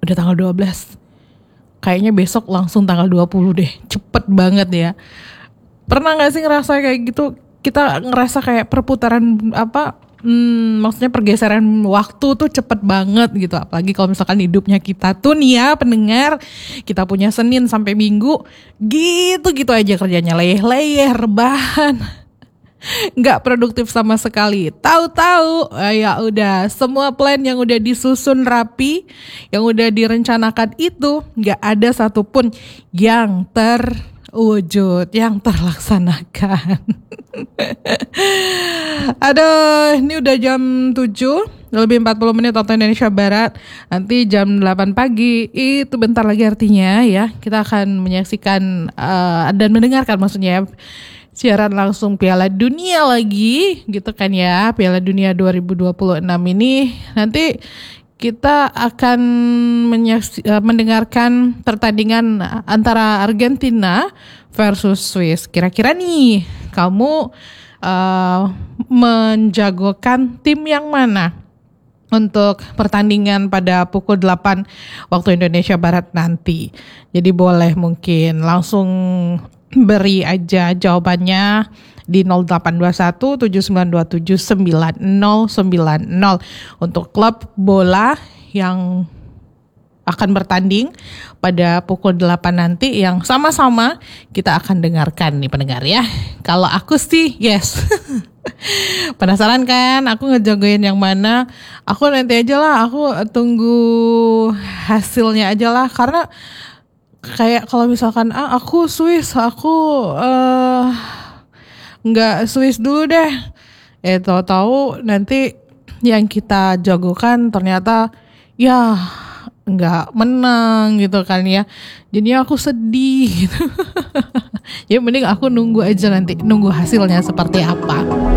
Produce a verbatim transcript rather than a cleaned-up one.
udah tanggal dua belas. Kayaknya besok langsung tanggal dua puluh deh. Cepet banget ya. Pernah gak sih ngerasa kayak gitu? Kita ngerasa kayak perputaran apa? Hmm, maksudnya pergeseran waktu tuh cepet banget gitu. Apalagi kalau misalkan hidupnya kita tuh nih ya pendengar, kita punya Senin sampai Minggu gitu-gitu aja kerjanya, leyeh-leyeh, rebahan, nggak produktif sama sekali. Tahu-tahu eh, ya udah semua plan yang udah disusun rapi, yang udah direncanakan itu nggak ada satupun yang terwujud, yang terlaksanakan. Aduh, ini udah jam tujuh lebih empat puluh menit waktu Indonesia Barat. Nanti jam delapan pagi itu bentar lagi artinya ya, kita akan menyaksikan uh, dan mendengarkan maksudnya siaran langsung Piala Dunia lagi gitu kan ya. Piala Dunia dua ribu dua puluh enam ini nanti kita akan menyaksi, uh, mendengarkan pertandingan antara Argentina versus Swiss. Kira-kira nih kamu uh, menjagokan tim yang mana untuk pertandingan pada pukul delapan waktu Indonesia Barat nanti? Jadi boleh mungkin langsung beri aja jawabannya di nol delapan dua satu tujuh sembilan dua tujuh sembilan nol sembilan nol untuk klub bola yang akan bertanding pada pukul delapan nanti, yang sama-sama kita akan dengarkan nih pendengar ya. Kalau aku sih yes. Penasaran kan aku ngejagoin yang mana? Aku nanti aja lah, aku tunggu hasilnya aja lah. Karena kayak kalau misalkan ah aku Swiss, aku uh, nggak Swiss dulu deh. Eh tahu-tahu nanti yang kita jagokan ternyata ya nggak menang gitu kan ya. Jadinya aku sedih gitu. Ya mending aku nunggu aja nanti, nunggu hasilnya seperti apa.